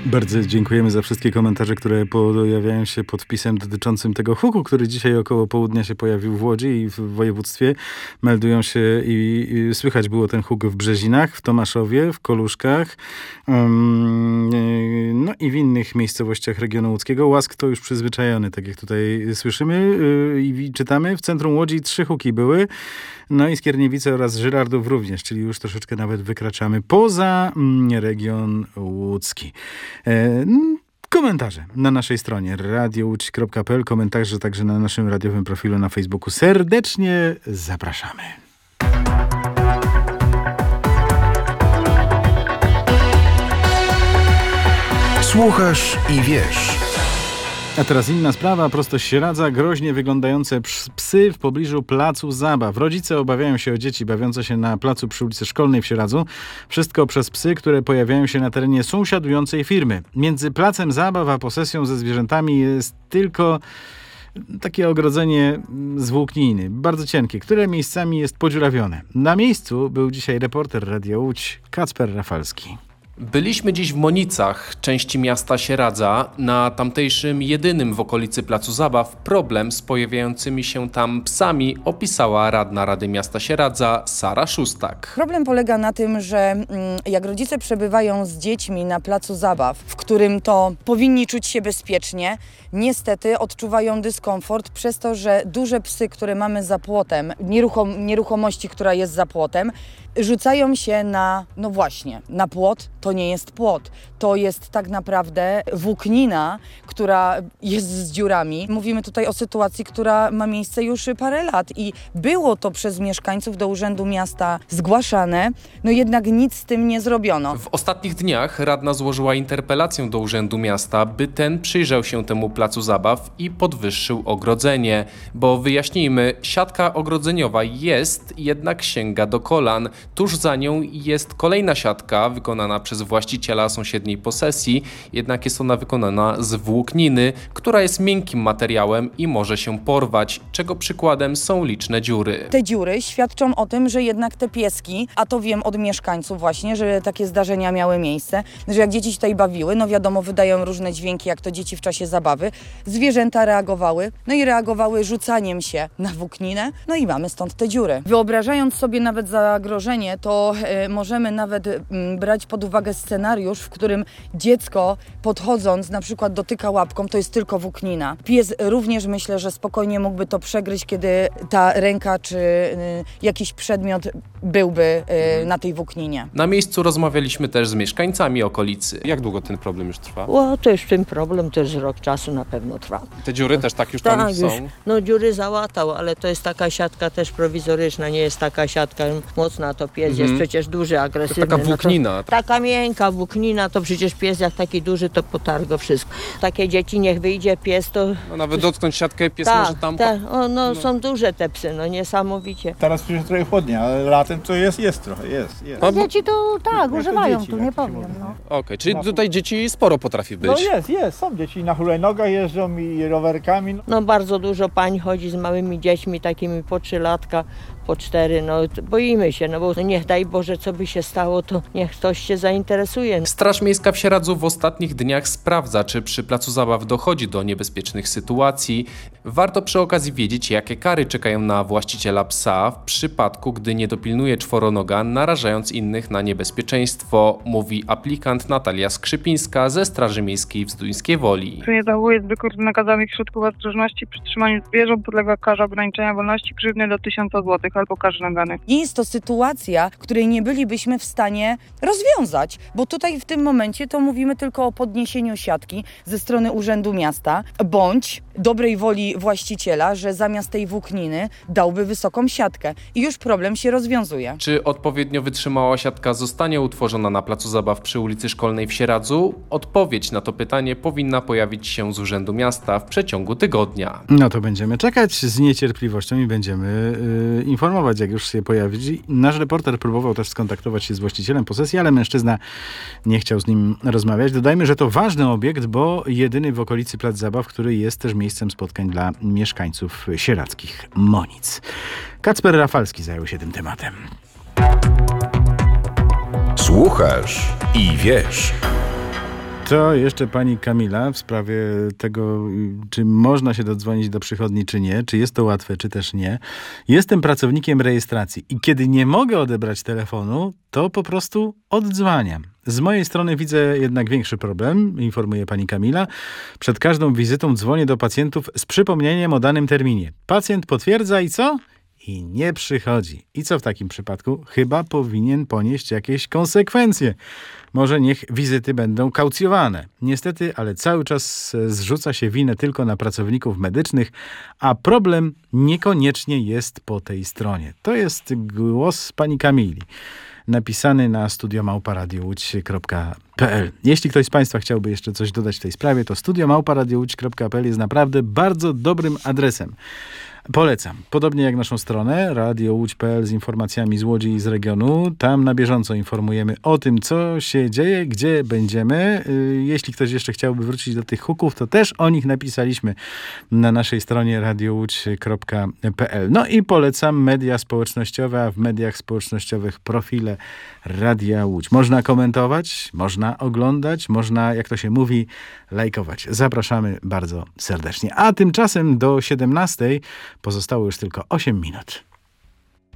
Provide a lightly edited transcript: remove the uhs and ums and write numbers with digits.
Bardzo dziękujemy za wszystkie komentarze, które pojawiają się pod wpisem dotyczącym tego huku, który dzisiaj około południa się pojawił w Łodzi i w województwie. Meldują się i słychać było ten huk w Brzezinach, w Tomaszowie, w Koluszkach, no i w innych miejscowościach regionu łódzkiego. Łask to już przyzwyczajony, tak jak tutaj słyszymy i czytamy. W centrum Łodzi 3 huki były, no i Skierniewice oraz Żyrardów również, czyli już troszeczkę nawet wykraczamy poza region łódzki. Komentarze na naszej stronie radiołódź.pl, komentarze także na naszym radiowym profilu na Facebooku. Serdecznie zapraszamy. Słuchasz i wiesz. A teraz inna sprawa, prosto z Sieradza, groźnie wyglądające psy w pobliżu placu zabaw. Rodzice obawiają się o dzieci bawiące się na placu przy ulicy Szkolnej w Sieradzu. Wszystko przez psy, które pojawiają się na terenie sąsiadującej firmy. Między placem zabaw a posesją ze zwierzętami jest tylko takie ogrodzenie z włókniny, bardzo cienkie, które miejscami jest podziurawione. Na miejscu był dzisiaj reporter Radia Łódź Kacper Rafalski. Byliśmy dziś w Monicach, części miasta Sieradza. Na tamtejszym jedynym w okolicy placu zabaw problem z pojawiającymi się tam psami opisała radna Rady Miasta Sieradza Sara Szustak. Problem polega na tym, że jak rodzice przebywają z dziećmi na placu zabaw, w którym to powinni czuć się bezpiecznie, niestety odczuwają dyskomfort przez to, że duże psy, które mamy za płotem, nieruchomości, która jest za płotem, rzucają się na płot. To nie jest płot, to jest tak naprawdę włóknina, która jest z dziurami. Mówimy tutaj o sytuacji, która ma miejsce już parę lat i było to przez mieszkańców do Urzędu Miasta zgłaszane, no jednak nic z tym nie zrobiono. W ostatnich dniach radna złożyła interpelację do Urzędu Miasta, by ten przyjrzał się temu placu zabaw i podwyższył ogrodzenie. Bo wyjaśnijmy, siatka ogrodzeniowa jest, jednak sięga do kolan. Tuż za nią jest kolejna siatka wykonana przez właściciela sąsiedniej posesji, jednak jest ona wykonana z włókniny, która jest miękkim materiałem i może się porwać, czego przykładem są liczne dziury. Te dziury świadczą o tym, że jednak te pieski, a to wiem od mieszkańców właśnie, że takie zdarzenia miały miejsce, że jak dzieci się tutaj bawiły, no wiadomo, wydają różne dźwięki, jak to dzieci w czasie zabawy, zwierzęta reagowały rzucaniem się na włókninę, no i mamy stąd te dziury. Wyobrażając sobie nawet zagrożenie, to możemy nawet brać pod uwagę scenariusz, w którym dziecko podchodząc na przykład dotyka łapką, to jest tylko włóknina. Pies również myślę, że spokojnie mógłby to przegryźć, kiedy ta ręka czy jakiś przedmiot byłby na tej włókninie. Na miejscu rozmawialiśmy też z mieszkańcami okolicy. Jak długo ten problem już trwa? To już ten problem to już rok czasu na pewno trwa. Te dziury też tak już tam są? Dziury załatał, ale to jest taka siatka też prowizoryczna, nie jest taka siatka mocna, to pies jest przecież duży, agresywny. To taka włóknina. Taka miękka włóknina, to przecież pies jak taki duży, to potargo wszystko. Takie dzieci niech wyjdzie pies, to... Nawet dotknąć siatkę pies może tam... Są duże te psy, niesamowicie. Teraz przecież trochę chłodnie, ale latem to jest trochę. Dzieci to używają, dzieci, tu nie powiem. Okej, czyli tutaj dzieci sporo potrafi być. Są dzieci na hulajnogach jeżdżą i rowerkami. Bardzo dużo pań chodzi z małymi dziećmi, takimi po 3 latka, po 4, boimy się, bo niech daj Boże, co by się stało, to niech ktoś się zainteresuje. Straż Miejska w Sieradzu w ostatnich dniach sprawdza, czy przy placu zabaw dochodzi do niebezpiecznych sytuacji. Warto przy okazji wiedzieć, jakie kary czekają na właściciela psa w przypadku, gdy nie dopilnuje czworonoga, narażając innych na niebezpieczeństwo, mówi aplikant Natalia Skrzypińska ze Straży Miejskiej w Zduńskiej Woli. Kto nie zachowuje zwykłych nakazami środków ostrożności przy trzymaniu zwierząt, podlega karze ograniczenia wolności grzywny do 1000 zł albo karze nagany. Nie jest to sytuacja, której nie bylibyśmy w stanie rozwiązać, bo tutaj w tym momencie to mówimy tylko o podniesieniu siatki ze strony Urzędu Miasta, bądź dobrej woli właściciela, że zamiast tej włókniny dałby wysoką siatkę i już problem się rozwiązuje. Czy odpowiednio wytrzymała siatka zostanie utworzona na placu zabaw przy ulicy Szkolnej w Sieradzu? Odpowiedź na to pytanie powinna pojawić się z Urzędu Miasta w przeciągu tygodnia. No to będziemy czekać z niecierpliwością i będziemy informować, jak już się pojawi. Nasz reporter próbował też skontaktować się z właścicielem posesji, ale mężczyzna nie chciał z nim rozmawiać. Dodajmy, że to ważny obiekt, bo jedyny w okolicy plac zabaw, który jest też miejscem spotkań dla mieszkańców sieradzkich Monic. Kacper Rafalski zajął się tym tematem. Słuchasz i wiesz. To jeszcze pani Kamila w sprawie tego, czy można się dodzwonić do przychodni, czy nie, czy jest to łatwe, czy też nie. Jestem pracownikiem rejestracji i kiedy nie mogę odebrać telefonu, to po prostu oddzwaniam. Z mojej strony widzę jednak większy problem, informuje pani Kamila. Przed każdą wizytą dzwonię do pacjentów z przypomnieniem o danym terminie. Pacjent potwierdza i co? I nie przychodzi. I co w takim przypadku? Chyba powinien ponieść jakieś konsekwencje. Może niech wizyty będą kaucjowane. Niestety, ale cały czas zrzuca się winę tylko na pracowników medycznych, a problem niekoniecznie jest po tej stronie. To jest głos pani Kamili, napisany na studiomałparadiowódź.pl. Jeśli ktoś z państwa chciałby jeszcze coś dodać w tej sprawie, to studiomałparadiowódź.pl jest naprawdę bardzo dobrym adresem. Polecam. Podobnie jak naszą stronę radiołódź.pl z informacjami z Łodzi i z regionu. Tam na bieżąco informujemy o tym, co się dzieje, gdzie będziemy. Jeśli ktoś jeszcze chciałby wrócić do tych huków, to też o nich napisaliśmy na naszej stronie radiołódź.pl. No i polecam media społecznościowe, a w mediach społecznościowych profile Radia Łódź. Można komentować, można oglądać, można, jak to się mówi, lajkować. Zapraszamy bardzo serdecznie. A tymczasem do 17:00 pozostało już tylko 8 minut.